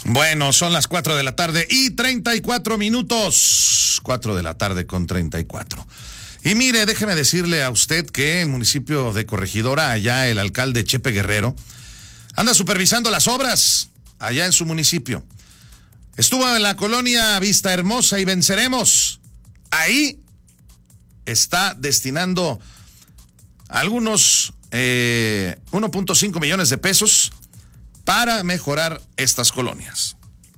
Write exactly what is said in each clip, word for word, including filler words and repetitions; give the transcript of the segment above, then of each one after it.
Bueno, son las cuatro de la tarde y treinta y cuatro minutos. Cuatro de la tarde con treinta y cuatro. Y mire, déjeme decirle a usted que el municipio de Corregidora, allá el alcalde Chepe Guerrero, anda supervisando las obras allá en su municipio. Estuvo en la colonia Vista Hermosa y Venceremos. Ahí está destinando algunos eh, uno punto cinco millones de pesos para mejorar estas colonias.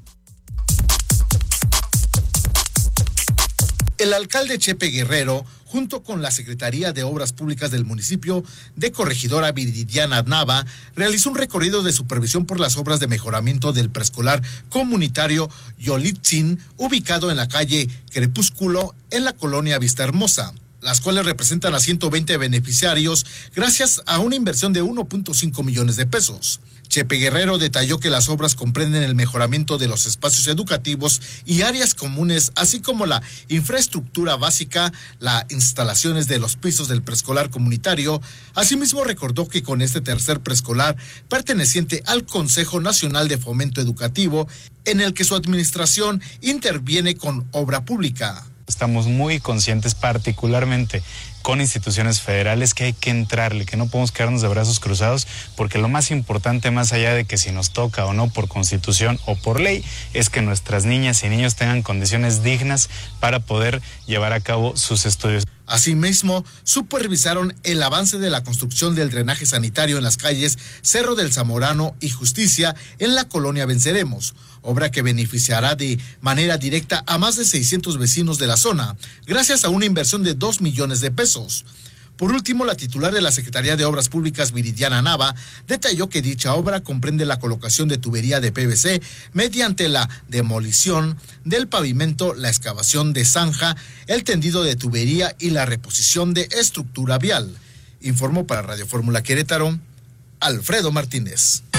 El alcalde Chepe Guerrero, junto con la Secretaría de Obras Públicas del municipio de Corregidora Viridiana Nava, realizó un recorrido de supervisión por las obras de mejoramiento del preescolar comunitario Yolitzin, ubicado en la calle Crepúsculo, en la colonia Vista Hermosa, las cuales representan a ciento veinte beneficiarios gracias a una inversión de uno punto cinco millones de pesos. Chepe Guerrero detalló que las obras comprenden el mejoramiento de los espacios educativos y áreas comunes, así como la infraestructura básica, las instalaciones de los pisos del preescolar comunitario. Asimismo, recordó que con este tercer preescolar, perteneciente al Consejo Nacional de Fomento Educativo, en el que su administración interviene con obra pública. Estamos muy conscientes, particularmente con instituciones federales, que hay que entrarle, que no podemos quedarnos de brazos cruzados, porque lo más importante, más allá de que si nos toca o no por constitución o por ley, es que nuestras niñas y niños tengan condiciones dignas para poder llevar a cabo sus estudios. Asimismo, supervisaron el avance de la construcción del drenaje sanitario en las calles Cerro del Zamorano y Justicia en la colonia Venceremos, obra que beneficiará de manera directa a más de seiscientos vecinos de la zona, gracias a una inversión de dos millones de pesos. Por último, la titular de la Secretaría de Obras Públicas, Viridiana Nava, detalló que dicha obra comprende la colocación de tubería de P V C mediante la demolición del pavimento, la excavación de zanja, el tendido de tubería y la reposición de estructura vial. Informó para Radio Fórmula Querétaro, Alfredo Martínez.